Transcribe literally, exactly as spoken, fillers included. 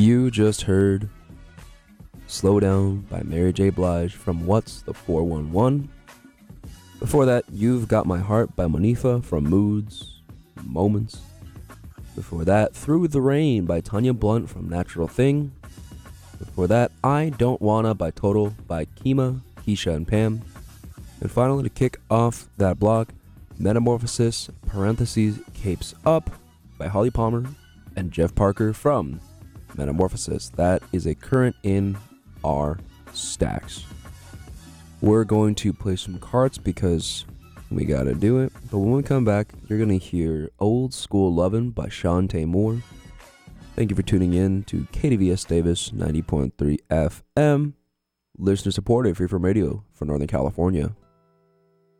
You just heard Slow Down by Mary J. Blige from What's the four one one. Before that, You've Got My Heart by Monifa from Moods, Moments. Before that, Through the Rain by Tanya Blunt from Natural Thing. Before that, I Don't Wanna by Total by Kima, Keisha, and Pam. And finally, to kick off that block, Metamorphosis, parentheses, Capes Up by Holly Palmer and Jeff Parker from Metamorphosis. That is a current in our stacks. We're going to play some cards because we gotta do it. But when we come back, you're gonna hear Old School Lovin' by Shantae Moore. Thank you for tuning in to K D V S Davis ninety point three F M. Listener supported Freeform Radio for Northern California.